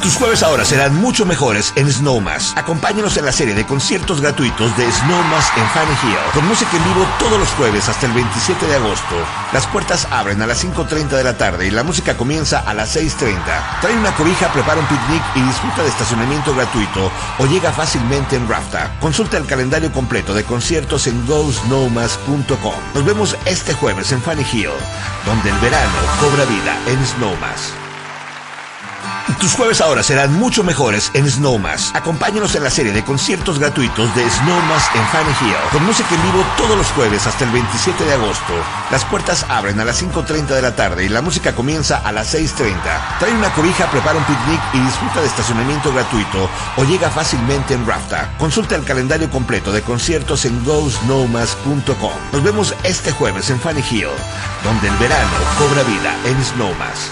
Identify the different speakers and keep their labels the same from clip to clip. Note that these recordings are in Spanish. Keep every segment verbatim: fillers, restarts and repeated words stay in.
Speaker 1: Tus jueves ahora serán mucho mejores en Snowmass. Acompáñanos en la serie de conciertos gratuitos de Snowmass en Fanny Hill, con música en vivo todos los jueves hasta el veintisiete de agosto. Las puertas abren a las cinco treinta de la tarde y la música comienza a las seis treinta. Trae una cobija, prepara un picnic y disfruta de estacionamiento gratuito o llega fácilmente en Rafta. Consulta el calendario completo de conciertos en go snowmass punto com. Nos vemos este jueves en Fanny Hill, donde el verano cobra vida en Snowmass. Tus jueves ahora serán mucho mejores en Snowmass. Acompáñanos en la serie de conciertos gratuitos de Snowmass en Fanny Hill, con música en vivo todos los jueves hasta el veintisiete de agosto. Las puertas abren a las cinco treinta de la tarde y la música comienza a las seis treinta. Trae una cobija, prepara un picnic y disfruta de estacionamiento gratuito o llega fácilmente en Rafta. Consulta el calendario completo de conciertos en go snowmass punto com. Nos vemos este jueves en Fanny Hill, donde el verano cobra vida en Snowmass.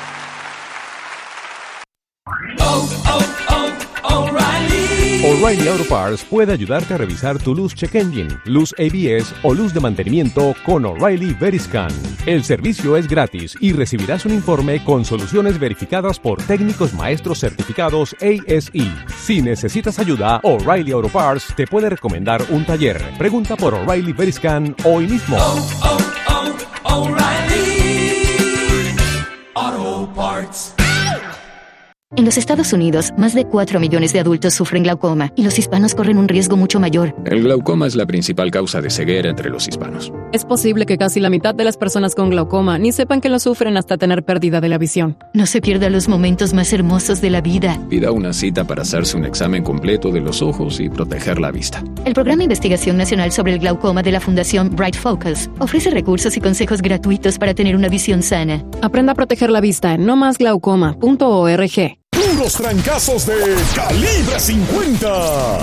Speaker 2: Oh, oh, oh, O'Reilly.
Speaker 3: O'Reilly Auto Parts puede ayudarte a revisar tu luz check engine, luz A B S o luz de mantenimiento con O'Reilly Veriscan. El servicio es gratis y recibirás un informe con soluciones verificadas por técnicos maestros certificados A S E. Si necesitas ayuda, O'Reilly Auto Parts te puede recomendar un taller. Pregunta por O'Reilly Veriscan hoy mismo.
Speaker 2: Oh, oh, oh, O'Reilly Auto Parts.
Speaker 4: En los Estados Unidos, más de cuatro millones de adultos sufren glaucoma y los hispanos corren un riesgo mucho mayor.
Speaker 5: El glaucoma es la principal causa de ceguera entre los hispanos.
Speaker 6: Es posible que casi la mitad de las personas con glaucoma ni sepan que lo sufren hasta tener pérdida de la visión.
Speaker 4: No se pierda los momentos más hermosos de la vida.
Speaker 5: Pida una cita para hacerse un examen completo de los ojos y proteger la vista.
Speaker 4: El Programa de Investigación Nacional sobre el Glaucoma de la Fundación Bright Focus ofrece recursos y consejos gratuitos para tener una visión sana.
Speaker 6: Aprenda a proteger la vista en no más glaucoma punto org.
Speaker 7: Puros trancazos de Calibre cincuenta.